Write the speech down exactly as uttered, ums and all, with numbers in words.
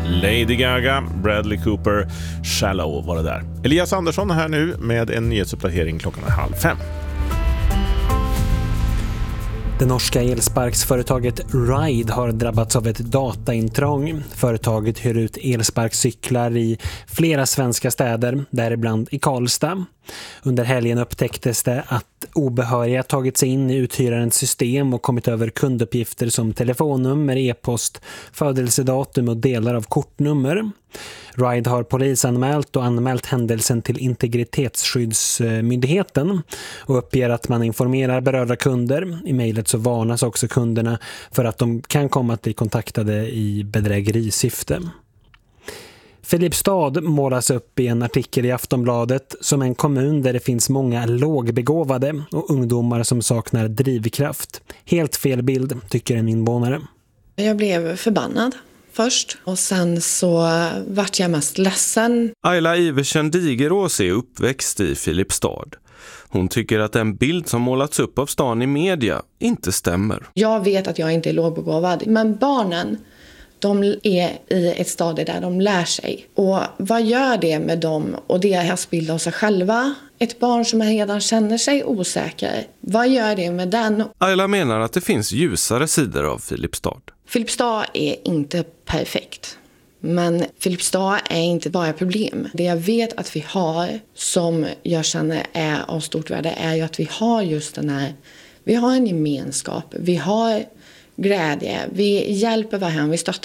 Lady Gaga, Bradley Cooper, Shallow var det där. Elias Andersson är här nu med en nyhetsuppdatering klockan är halv fem. Det norska elsparksföretaget Ride har drabbats av ett dataintrång. Företaget hyr ut elsparkcyklar i flera svenska städer, däribland i Karlstad. Under helgen upptäcktes det att obehöriga tagit sig in i uthyrarens system och kommit över kunduppgifter som telefonnummer, e-post, födelsedatum och delar av kortnummer. Ride har polisanmält och anmält händelsen till Integritetsskyddsmyndigheten och uppger att man informerar berörda kunder. I mejlet så varnas också kunderna för att de kan komma att bli kontaktade i bedrägerisyfte. Filipstad målas upp i en artikel i Aftonbladet som en kommun där det finns många lågbegåvade och ungdomar som saknar drivkraft. Helt fel bild, tycker en invånare. Jag blev förbannad först och sen så vart jag mest ledsen. Ayla Iversen Digerås är uppväxt i Filipstad. Hon tycker att den bild som målats upp av stan i media inte stämmer. Jag vet att jag inte är lågbegåvad, men barnen, de är i ett stadie där de lär sig. Och vad gör det med dem och deras bild av sig själva? Ett barn som redan känner sig osäker, vad gör det med den? Ayla menar att det finns ljusare sidor av Filipstad. Filipstad är inte perfekt. Men Filipstad är inte bara problem. Det jag vet att vi har som jag känner är av stort värde är ju att vi har just den här, vi har en gemenskap, vi har glädje, vi hjälper varandra, vi stöttar